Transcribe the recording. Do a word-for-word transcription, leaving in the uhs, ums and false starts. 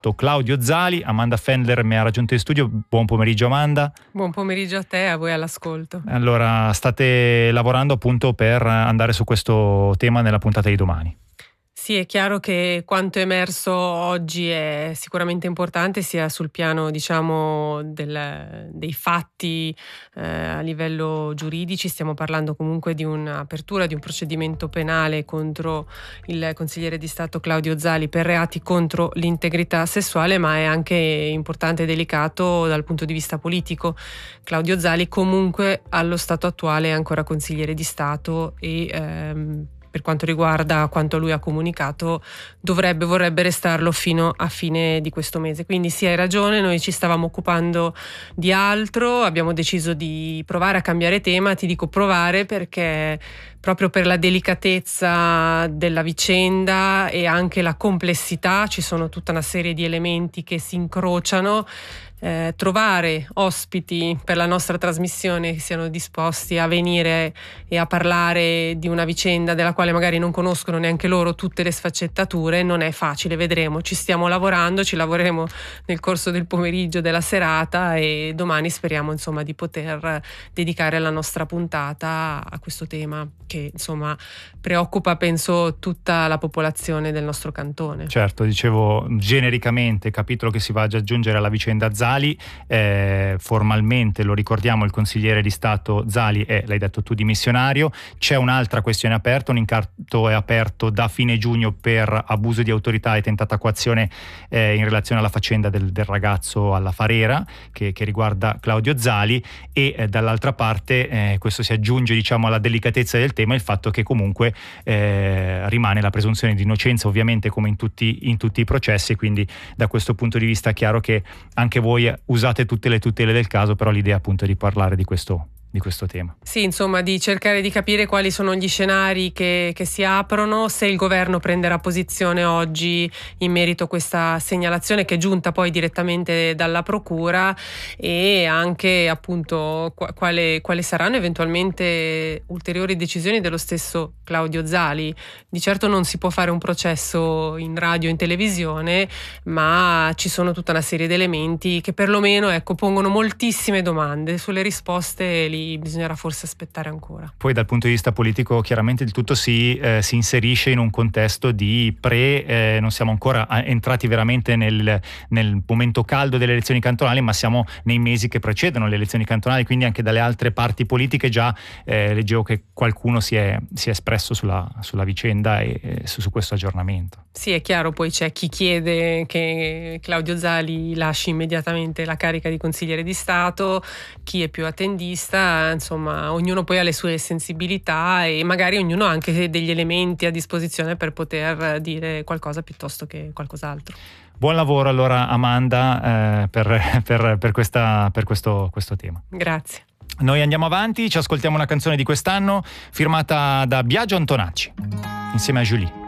Claudio Zali. Amanda Fendler mi ha raggiunto in studio. Buon pomeriggio Amanda. Buon pomeriggio a te e a voi all'ascolto. Allora, state lavorando appunto per andare su questo tema nella puntata di domani. Sì, è chiaro che quanto è emerso oggi è sicuramente importante sia sul piano, diciamo, del, dei fatti eh, a livello giuridici. Stiamo parlando comunque di un'apertura di un procedimento penale contro il consigliere di Stato Claudio Zali per reati contro l'integrità sessuale, ma è anche importante e delicato dal punto di vista politico. Claudio Zali comunque allo stato attuale è ancora consigliere di Stato e ehm, per quanto riguarda quanto lui ha comunicato, dovrebbe, vorrebbe restarlo fino a fine di questo mese. Quindi sì, hai ragione, noi ci stavamo occupando di altro, abbiamo deciso di provare a cambiare tema. Ti dico provare perché proprio per la delicatezza della vicenda e anche la complessità, ci sono tutta una serie di elementi che si incrociano. Eh, trovare ospiti per la nostra trasmissione che siano disposti a venire e a parlare di una vicenda della quale magari non conoscono neanche loro tutte le sfaccettature non è facile. Vedremo, ci stiamo lavorando, ci lavoreremo nel corso del pomeriggio, della serata, e domani speriamo insomma di poter dedicare la nostra puntata a questo tema che insomma preoccupa, penso, tutta la popolazione del nostro cantone. Certo, dicevo genericamente, capitolo che si va ad aggiungere alla vicenda Zali. Eh, formalmente lo ricordiamo, il consigliere di Stato Zali è, l'hai detto tu, dimissionario. C'è un'altra questione aperta, un incarto è aperto da fine giugno per abuso di autorità e tentata coazione eh, in relazione alla faccenda del, del ragazzo alla Farera che, che riguarda Claudio Zali, e eh, dall'altra parte eh, questo si aggiunge, diciamo, alla delicatezza del tema il fatto che comunque eh, rimane la presunzione di innocenza, ovviamente, come in tutti, in tutti i processi. Quindi da questo punto di vista è chiaro che anche voi usate tutte le tutele del caso, però l'idea appunto è di parlare di questo di questo tema. Sì, insomma, di cercare di capire quali sono gli scenari che, che si aprono, se il governo prenderà posizione oggi in merito a questa segnalazione che è giunta poi direttamente dalla procura, e anche appunto quale, quali saranno eventualmente ulteriori decisioni dello stesso Claudio Zali. Di certo non si può fare un processo in radio o in televisione, ma ci sono tutta una serie di elementi che perlomeno, ecco, pongono moltissime domande. Sulle risposte li bisognerà forse aspettare ancora. Poi dal punto di vista politico chiaramente il tutto si, eh, si inserisce in un contesto di pre, eh, non siamo ancora entrati veramente nel, nel momento caldo delle elezioni cantonali, ma siamo nei mesi che precedono le elezioni cantonali, quindi anche dalle altre parti politiche già eh, leggevo che qualcuno si è, si è espresso sulla, sulla vicenda e eh, su, su questo aggiornamento. Sì, è chiaro, poi c'è chi chiede che Claudio Zali lasci immediatamente la carica di consigliere di Stato, chi è più attendista, insomma ognuno poi ha le sue sensibilità e magari ognuno ha anche degli elementi a disposizione per poter dire qualcosa piuttosto che qualcos'altro. Buon lavoro allora Amanda eh, per, per, per, questa, per questo, questo tema. Grazie. Noi andiamo avanti, ci ascoltiamo una canzone di quest'anno firmata da Biagio Antonacci insieme a Julie.